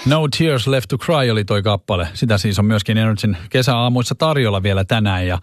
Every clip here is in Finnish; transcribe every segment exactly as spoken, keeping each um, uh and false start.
No Tears Left to Cry oli toi kappale. Sitä siis on myöskin Energyn kesäaamuissa tarjolla vielä tänään. Ja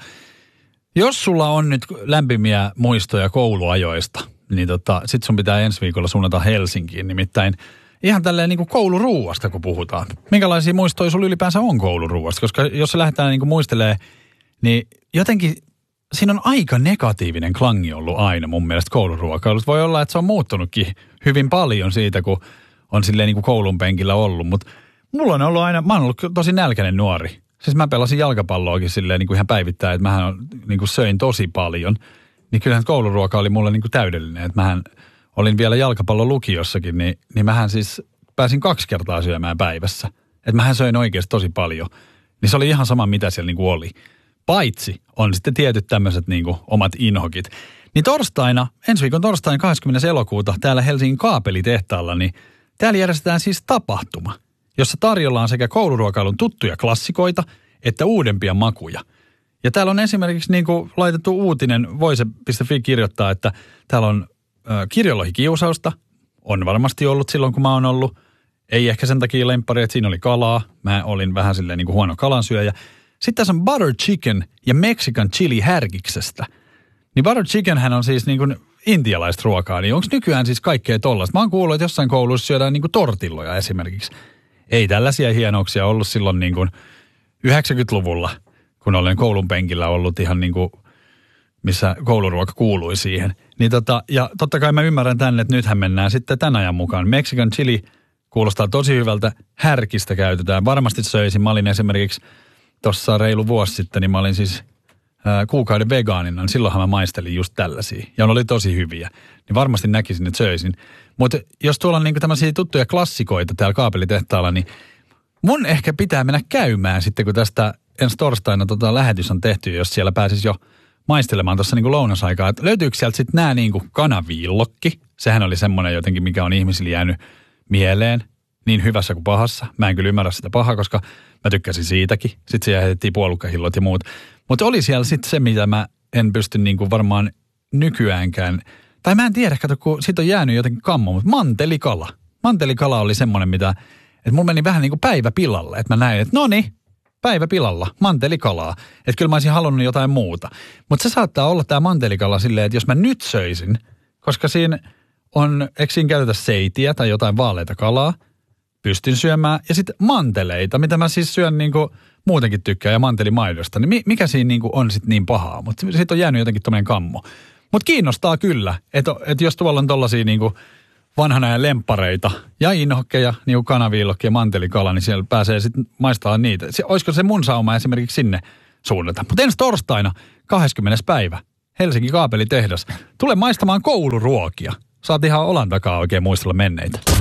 jos sulla on nyt lämpimiä muistoja kouluajoista, niin tota, sit sun pitää ensi viikolla suunnata Helsinkiin. Nimittäin ihan tälleen niin kuin kouluruuasta, kun puhutaan. Minkälaisia muistoja sulla ylipäänsä on kouluruuasta? Koska jos se lähdetään niin kuin muistelee, niin jotenkin siinä on aika negatiivinen klangi ollut aina mun mielestä kouluruokailusta. Voi olla, että se on muuttunutkin hyvin paljon siitä, kun on silleen niin kuin koulun penkillä ollut. Mutta mulla on ollut aina, mä oon ollut tosi nälkäinen nuori. Siis mä pelasin jalkapalloakin silleen niin kuin ihan päivittäin, että mähän niin kuin söin tosi paljon. Niin kyllähän kouluruoka oli mulle niin kuin täydellinen. Että mähän olin vielä jalkapallon lukiossakin, niin, niin mähän siis pääsin kaksi kertaa syömään päivässä. Että mähän söin oikeasti tosi paljon. Niin se oli ihan sama, mitä siellä niin kuin oli. Paitsi on sitten tietyt tämmöiset niin kuin omat inhokit. Niin torstaina, ensi viikon torstaina kahdeskymmenes elokuuta täällä Helsingin Kaapelitehtaalla, niin täällä järjestetään siis tapahtuma, jossa tarjolla on sekä kouluruokailun tuttuja klassikoita että uudempia makuja. Ja täällä on esimerkiksi niin kuin laitettu uutinen, voise piste fi kirjoittaa, että täällä on äh, kirjolohikiusausta. On varmasti ollut silloin, kun mä oon ollut. Ei ehkä sen takia lemppari, että siinä oli kalaa. Mä olin vähän silleen niin kuin huono kalansyöjä. Sitten tässä on butter chicken ja Mexican chili härkiksestä. Niin butter chickenhän on siis niin kuin intialaista ruokaa, niin onko nykyään siis kaikkea tollaista? Mä oon kuullut, että jossain koulussa syödään niin kuin tortilloja esimerkiksi. Ei tällaisia hienouksia ollut silloin niin kuin yhdeksänkymmentäluvulla, kun olen koulun penkillä ollut ihan niin kuin, missä kouluruoka kuului siihen. Niin tota, ja totta kai mä ymmärrän tänne, että nythän mennään sitten tämän ajan mukaan. Mexican chili kuulostaa tosi hyvältä, härkistä käytetään. Varmasti söisin. Mä olin esimerkiksi tuossa reilu vuosi sitten, niin mä olin siis ää, kuukauden vegaanina, niin silloinhan mä maistelin just tällaisia. Ja ne oli tosi hyviä. Niin varmasti näkisin, että söisin. Mutta jos tuolla on niinku tämmöisiä tuttuja klassikoita täällä Kaapelitehtaalla, niin mun ehkä pitää mennä käymään sitten, kun tästä ensi torstaina tota lähetys on tehty, jos siellä pääsisi jo maistelemaan tuossa niinku lounasaikaa. Et löytyykö sieltä sitten nämä niinku kanaviillokki? Sehän oli semmoinen jotenkin, mikä on ihmisille jäänyt mieleen niin hyvässä kuin pahassa. Mä en kyllä ymmärrä sitä pahaa, koska mä tykkäsin siitäkin. Sitten siellä heitettiin puolukkahillot ja muut. Mutta oli siellä sitten se, mitä mä en pysty niinku varmaan nykyäänkään. Tai mä en tiedä, kato, kun siitä on jäänyt jotenkin kammo, mutta mantelikala. Mantelikala oli semmoinen, mitä, että mulla meni vähän niin kuin päivä pilalle. Että mä näin, että no niin, päivä pilalla, mantelikalaa. Että kyllä mä olisin halunnut jotain muuta. Mutta se saattaa olla tämä mantelikala silleen, että jos mä nyt söisin, koska siinä on, eikö siinä käytetä seitiä tai jotain vaaleita kalaa, pystyn syömään. Ja sitten manteleita, mitä mä siis syön niin kuin muutenkin tykkään ja mantelimaidosta. Niin mikä siinä niin kuin on sitten niin pahaa, mutta siitä on jäänyt jotenkin tommoinen kammo. Mutta kiinnostaa kyllä, että, että jos tuolla on tollaisia niinku vanhana ja lemppareita ja inhokkeja, niinku kanaviillokki ja mantelikala, niin siellä pääsee sitten maistamaan niitä. Se, olisiko se mun sauma esimerkiksi sinne suunnata? Mutta ensi torstaina, kahdeskymmenes päivä, Helsingin Kaapelitehdas. Tule maistamaan kouluruokia. Saat ihan olan takaa oikein muistella menneitä.